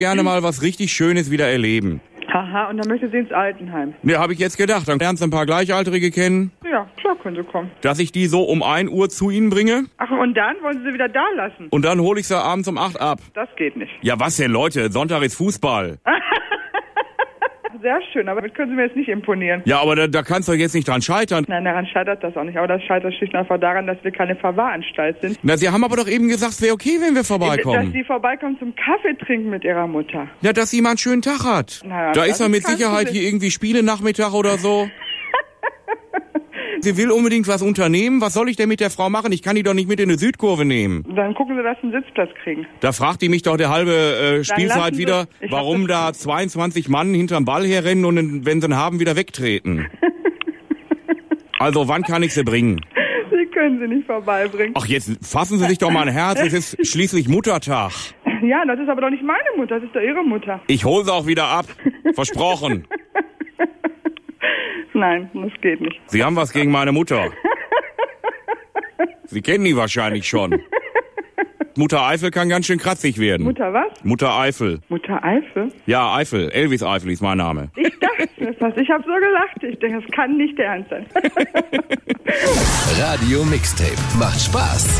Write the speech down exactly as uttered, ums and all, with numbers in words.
gerne mal was richtig Schönes wieder erleben. Haha, und dann möchte sie ins Altenheim. Ne, habe ich jetzt gedacht. Dann lernst du ein paar Gleichaltrige kennen. Ja, klar können sie kommen. Dass ich die so um ein Uhr zu Ihnen bringe. Ach, und dann wollen sie sie wieder da lassen? Und dann hole ich sie abends um acht ab. Das geht nicht. Ja, was denn, Leute? Sonntag ist Fußball. Sehr schön, aber damit können Sie mir jetzt nicht imponieren. Ja, aber da, da kannst du jetzt nicht dran scheitern. Nein, daran scheitert das auch nicht. Aber das scheitert schlicht und einfach daran, dass wir keine Verwahranstalt sind. Na, Sie haben aber doch eben gesagt, es wäre okay, wenn wir vorbeikommen. Dass Sie vorbeikommen zum Kaffee trinken mit Ihrer Mutter. Ja, dass sie mal einen schönen Tag hat. Naja, da ist er mit Sicherheit hier irgendwie Spielenachmittag oder so. Sie will unbedingt was unternehmen. Was soll ich denn mit der Frau machen? Ich kann die doch nicht mit in eine Südkurve nehmen. Dann gucken Sie, dass Sie einen Sitzplatz kriegen. Da fragt die mich doch der halbe äh, Spielzeit wieder, Sie, warum da zweiundzwanzig Mann hinterm Ball herrennen und wenn sie ihn haben, wieder wegtreten. Also, wann kann ich sie bringen? Sie können sie nicht vorbeibringen. Ach, jetzt fassen Sie sich doch mal ein Herz. Es ist schließlich Muttertag. Ja, das ist aber doch nicht meine Mutter, das ist doch Ihre Mutter. Ich hole sie auch wieder ab. Versprochen. Nein, das geht nicht. Sie haben was gegen meine Mutter. Sie kennen die wahrscheinlich schon. Mutter Eifel kann ganz schön kratzig werden. Mutter was? Mutter Eifel. Mutter Eifel? Ja, Eifel. Elvis Eifel ist mein Name. Ich dachte mir fast. Ich habe so gelacht. Ich denke, das kann nicht der Ernst sein. Radio Mixtape. Macht Spaß.